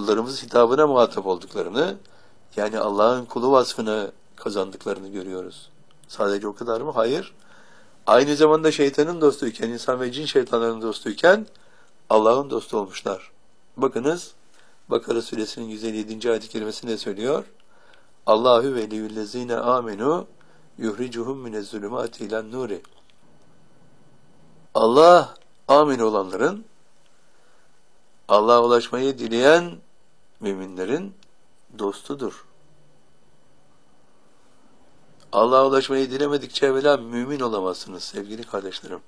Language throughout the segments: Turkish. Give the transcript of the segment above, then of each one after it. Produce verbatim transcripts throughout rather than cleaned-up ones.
kullarımız hitabına muhatap olduklarını, yani Allah'ın kulu vasfını kazandıklarını görüyoruz. Sadece o kadar mı? Hayır. Aynı zamanda şeytanın dostuyken, insan ve cin şeytanların dostuyken Allah'ın dostu olmuşlar. Bakınız, Bakara suresinin yüz elli yedinci ayet-i kerimesinde söylüyor. Allahu veliyyüllezine amenu yuhricuhum minezzulumati ilen nuri. Allah amin olanların, Allah'a ulaşmayı dileyen müminlerin dostudur. Allah'a ulaşmayı dilemedikçe evvela mümin olamazsınız sevgili kardeşlerim.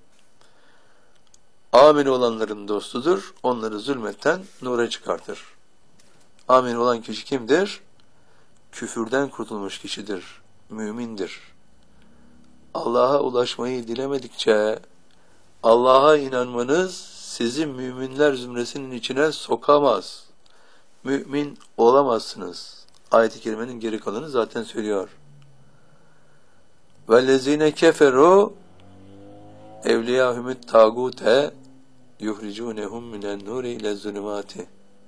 Amin olanların dostudur, onları zulmetten nura çıkartır. Amin olan kişi kimdir? Küfürden kurtulmuş kişidir, mümindir. Allah'a ulaşmayı dilemedikçe Allah'a inanmanız sizi müminler zümresinin içine sokamaz. Mümin olamazsınız. Ayet-i kerimenin geri kalanı zaten söylüyor. وَالَّذ۪ينَ كَفَرُوا اَوْلِيَاهُمُ التَّاغُوتَ يُخْرِجُونَهُمْ مِنَ النُّورِ اِلَى الظُّلُمَاتِ.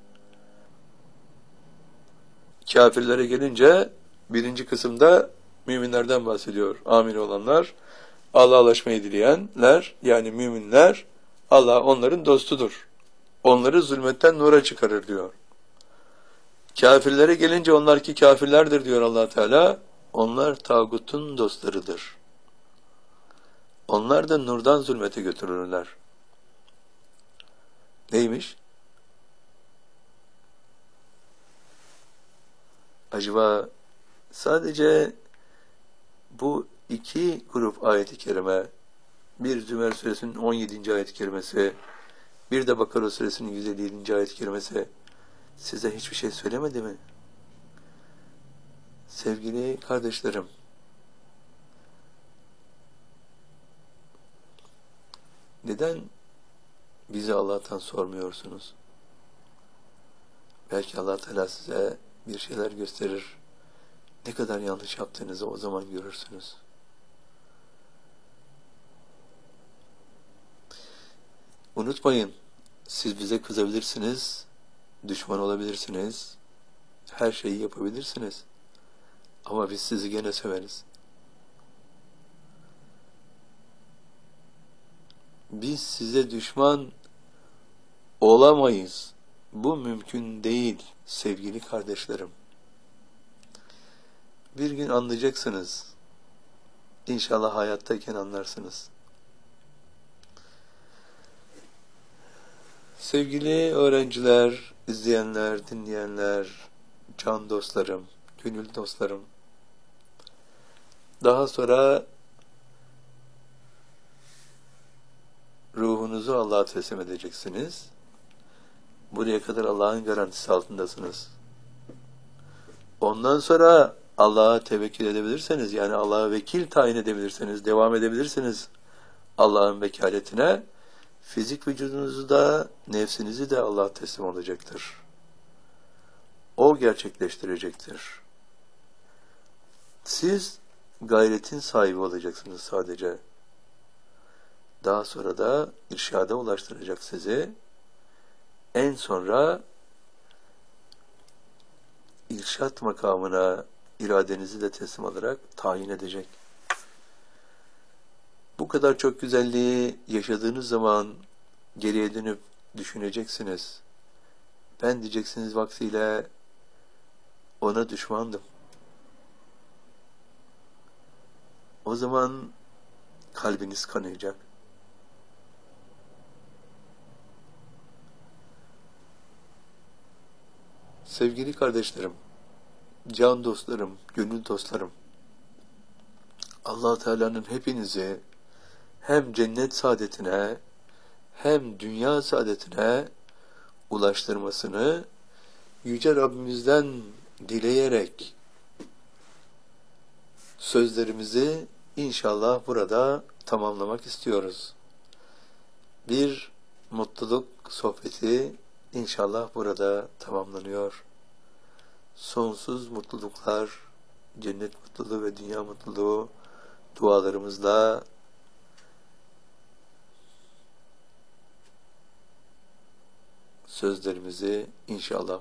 Kafirlere gelince birinci kısımda müminlerden bahsediyor. Amin olanlar, Allah'a ulaşmayı dileyenler, yani müminler, Allah onların dostudur. Onları zulmetten nura çıkarır diyor. Kafirlere gelince onlar ki kafirlerdir diyor Allah Teala. Onlar tağutun dostlarıdır. Onlar da nurdan zulmete götürürler. Neymiş? Acaba sadece bu iki grup ayet-i kerime, bir Zümer suresinin on yedinci ayet-i kerimesi, bir de Bakara suresinin yüz elli yedinci ayet-i kerimesi size hiçbir şey söylemedi mi? Sevgili kardeşlerim, neden bizi Allah'tan sormuyorsunuz? Belki Allah Teala size bir şeyler gösterir. Ne kadar yanlış yaptığınızı o zaman görürsünüz. Unutmayın, siz bize kızabilirsiniz, düşman olabilirsiniz, her şeyi yapabilirsiniz. Ama biz sizi gene severiz. Biz size düşman olamayız. Bu mümkün değil sevgili kardeşlerim. Bir gün anlayacaksınız. İnşallah hayattayken anlarsınız. Sevgili öğrenciler, izleyenler, dinleyenler, can dostlarım, gönül dostlarım. Daha sonra ruhunuzu Allah'a teslim edeceksiniz. Buraya kadar Allah'ın garantisi altındasınız. Ondan sonra Allah'a tevekkül edebilirseniz, yani Allah'a vekil tayin edebilirseniz, devam edebilirsiniz Allah'ın vekaletine, fizik vücudunuzu da, nefsinizi de Allah'a teslim olacaktır. O gerçekleştirecektir. Siz gayretin sahibi olacaksınız sadece. Daha sonra da irşada ulaştıracak sizi. En sonra irşat makamına iradenizi de teslim alarak tayin edecek. Bu kadar çok güzelliği yaşadığınız zaman geriye dönüp düşüneceksiniz. Ben diyeceksiniz vaktiyle ona düşmandım. O zaman kalbiniz kanayacak. Sevgili kardeşlerim, can dostlarım, gönül dostlarım, Allah Teala'nın hepinizi hem cennet saadetine hem dünya saadetine ulaştırmasını Yüce Rabbimizden dileyerek sözlerimizi inşallah burada tamamlamak istiyoruz. Bir mutluluk sohbeti inşallah burada tamamlanıyor. Sonsuz mutluluklar, cennet mutluluğu ve dünya mutluluğu dualarımızla sözlerimizi inşallah